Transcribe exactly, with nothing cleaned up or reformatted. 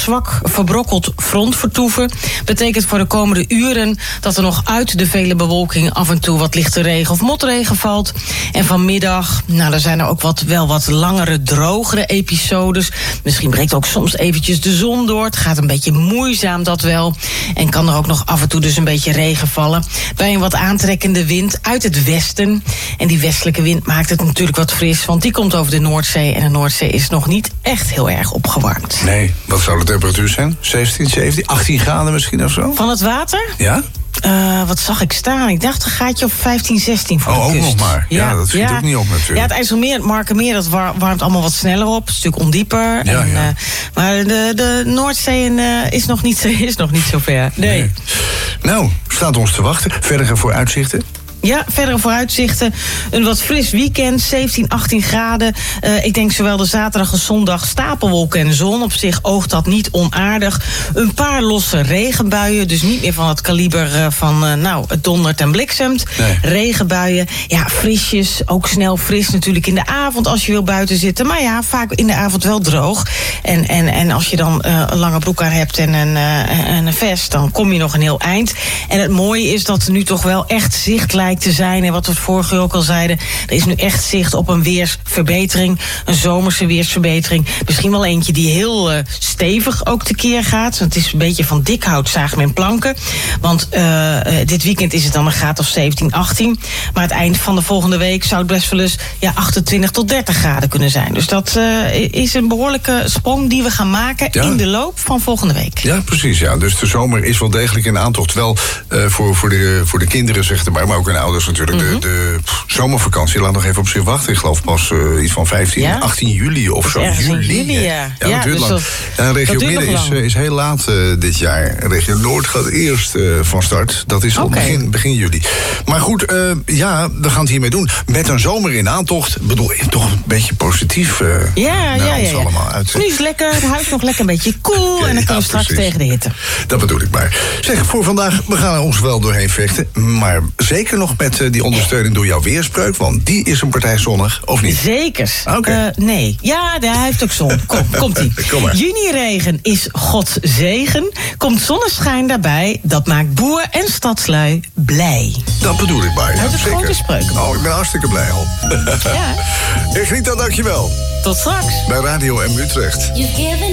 zwak verbrokkeld front vertoeven. Betekent voor de komende uren dat er nog uit de vele bewolking af en toe wat lichte regen of motregen valt. En vanmiddag, nou, er zijn er ook wat, wel wat langere, drogere episodes. Misschien breekt ook soms eventjes de zon door. Het gaat een beetje moeizaam, dat wel. En kan er ook nog af en toe dus een beetje regen vallen. Bij een wat aantrekkende wind uit het westen. En die westelijke wind maakt het natuurlijk wat fris, want die komt over de Noordzee. En de Noordzee is nog niet echt heel erg opgewarmd. Nee, wat zou de temperatuur zijn? zeventien, zeventien, achttien graden misschien of zo? Van het water? Ja? Uh, wat zag ik staan? Ik dacht een gaatje op vijftien, zestien voor oh, de kust. Oh, ook nog maar. Ja, ja dat schiet ja. ook niet op natuurlijk. Ja, het IJsselmeer, het Markermeer, dat war, warmt allemaal wat sneller op. Een stuk ondieper. Ja, en, ja. Uh, maar de, de Noordzee uh, is, nog niet, is nog niet zo ver. Nee. nee. Nou, staat ons te wachten. Verdere vooruitzichten? Ja, verdere vooruitzichten. Een wat fris weekend, zeventien, achttien graden. Uh, ik denk zowel de zaterdag als zondag stapelwolken en zon. Op zich oogt dat niet onaardig. Een paar losse regenbuien, dus niet meer van het kaliber uh, van... Uh, nou, het dondert en bliksemt. Nee. Regenbuien, ja, frisjes. Ook snel fris natuurlijk in de avond als je wil buiten zitten. Maar ja, vaak in de avond wel droog. En, en, en als je dan uh, een lange broek aan hebt en een, uh, en een vest... dan kom je nog een heel eind. En het mooie is dat er nu toch wel echt zicht lijkt te zijn. En wat we vorige keer ook al zeiden, er is nu echt zicht op een weersverbetering. Een zomerse weersverbetering. Misschien wel eentje die heel uh, stevig ook tekeer gaat. Want het is een beetje van dik hout zagen men planken. Want uh, uh, dit weekend is het dan een graad of zeventien, achttien. Maar het eind van de volgende week zou het best wel eens ja, achtentwintig tot dertig graden kunnen zijn. Dus dat uh, is een behoorlijke sprong die we gaan maken ja. in de loop van volgende week. Ja, precies. Ja. Dus de zomer is wel degelijk in aantocht. Wel uh, voor, voor, de, voor de kinderen, zeg maar, maar ook in ouders natuurlijk. Mm-hmm. De, de pff, zomervakantie laat nog even op zich wachten. Ik geloof pas uh, iets van vijftien, ja? achttien juli of zo. Juli, juli, ja. Ja, ja, dat duurt dus lang. dat, en regio dat Midden is, uh, is heel laat uh, dit jaar. Regio Noord gaat eerst uh, van start. Dat is al okay. begin, begin juli. Maar goed, uh, ja, we gaan het hiermee doen. Met een zomer in aantocht, bedoel ik toch een beetje positief. Uh, ja, ja, ja, ja. allemaal uit. Nu is het lekker, het huis nog lekker een beetje koel. Cool, en dan ja, kunnen we straks precies. tegen de hitte. Dat bedoel ik maar. Zeg, voor vandaag, we gaan er ons wel doorheen vechten. Maar zeker nog met uh, die ondersteuning door jouw weerspreuk. Want die is een partij zonnig, of niet? Zekers. Okay. Uh, nee. Ja, hij heeft ook zon. Kom, komt-ie. Kom maar. Juniregen is Gods zegen. Komt zonneschijn daarbij. Dat maakt boer en stadslui blij. Dat bedoel ik maar. Ja, uit de grote spreuk. Oh, ik ben hartstikke blij al. Ja. Rita, dankjewel. Tot straks. Bij Radio M Utrecht.